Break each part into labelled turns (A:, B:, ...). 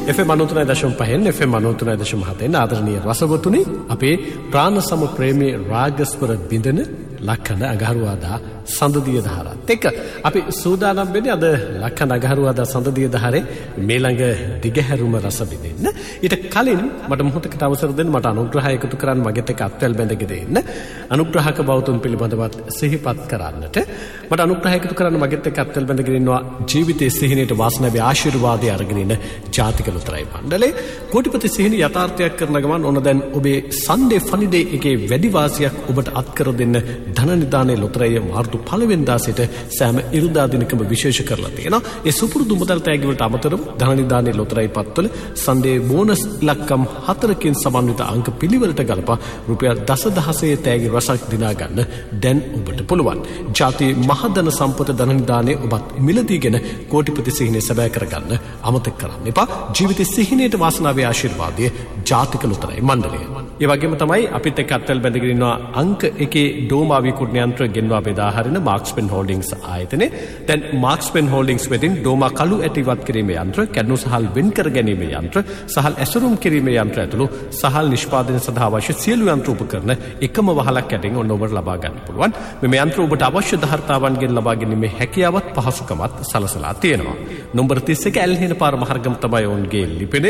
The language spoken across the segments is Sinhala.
A: FM 93.5 FM 93.7 ආදරණීය රසගොතුනි අපේ ප්‍රාණ සම ප්‍රේමී රාගස්වර බිඳන ලක්කන අඟහරුවාදා සඳදිය දහරත් එක්ක අපි සූදානම් වෙන්නේ අද ලක්කන අඟහරුවාදා සඳදිය දහරේ මේ ළඟ දිගහැරුම රස විඳින්න. ඊට කලින් මට මොහොතකට අවසර දෙන්න මට අනුග්‍රහය එකතු කරන්න මගෙත් එක්ක අත්වැල් බැඳගෙන ඉන්න. අනුග්‍රහක බෞතුන් පිළිබඳවත් සිහිපත් කරන්නට මට අනුග්‍රහය එකතු කරන්න මගෙත් එක්ක අත්වැල් බැඳගෙන ඉන්නවා ජීවිතයේ සිහිනේට වාසනාවේ ආශිර්වාදය අරගෙන ඉන්න ජාතික ලොතරැයි මණ්ඩලේ කෝටිපති සිහින යථාර්ථයක් කරන ගමන් ඕන දැන් ඔබේ සන්ඩේ ෆනිඩේ එකේ වැඩි වාසියක් ඔබට අත් කර දෙන්න ධන නිදානේ ලොතරැය මාර්තු පළවෙනිදා සිට සෑම ඉරිදා දිනකම විශේෂ කරලා තියෙනවා. ඒ සුපුරුදු මුදල් තෑගි වලට අමතරව ධන නිදානේ ලොතරැයි පත්වල සන්ඩේ බෝනස් ඉලක්කම් 4කින් සමන්විත අංක පිළිවෙලට ගලපා රුපියල් දසදහසේ තෑගි රසක් දිනා ගන්න දැන් ඔබට පුළුවන්. ජාතියේ මහධන සම්පත ධන නිදානේ ඔබත් මිලදීගෙන කෝටිපති සිහිනේ සැබෑ කරගන්න අමතක කරන්න එපා. ජීවිතේ සිහිනේට වාසනාවේ ආශිර්වාදයේ ජාතික ලොතරැයි මණ්ඩලය. ඒ වගේම තමයි අපිත් එක්ක අත්වැල් බැඳගෙන ඉන්නවා අංක 1 ඩෝමා විකුණන යන්ත්‍ර ගෙන්වා බෙදා හරින මාක්ස්පෙන් හෝල්ඩින්ග්ස් ආයතනයේ. දැන් මාක්ස්පෙන් හෝල්ඩින්ග්ස් වෙතින් ඩෝමා කළු ඇටිවත් කිරීමේ යන්ත්‍ර, කැඩුණු සහල් වෙන් කර ගැනීමේ යන්ත්‍ර, සහල් ඇසුරුම් කිරීමේ යන්ත්‍ර ඇතුළු සහල් නිෂ්පාදනය සඳහා අවශ්‍ය සියලු යන්ත්‍ර උපකරණ එකම වහලක් ඇතින් ඔබට ලබා ගන්න පුළුවන්. මේ යන්ත්‍ර ඔබට අවශ්‍ය ධාර්තාවන්ගෙන් ලබා ගැනීමේ හැකියාවත් පහසුකමත් සලසලා තියෙනවා. නම්බර 31 ඇල්හින පාර මහර්ගම තමයි ඔවුන්ගේ ලිපිනේ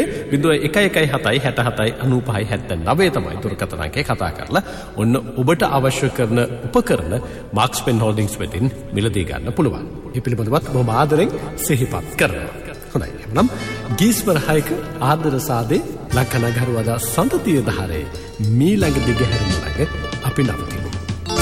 A: 0117679579 තමයි දුරකථන අංකේ කතා කරලා ඔන්න ඔබට අවශ්‍ය කරන උපකරණ මාක්ස්පෙන් හෝල්ඩින්ග්ස් වෙතින් මිලදී ගන්න පුළුවන්. මේ පිළිබඳවත් බොහොම ආදරෙන් සිහිපත් කරනවා. හොඳයි. එනම් ගීස්වර හයක ආදර සාදේ ලක්කන අඟහරුවාදා සඳදිය දහරේ මීළඟ දිගහැරුම ළඟ අපි නවතිමු.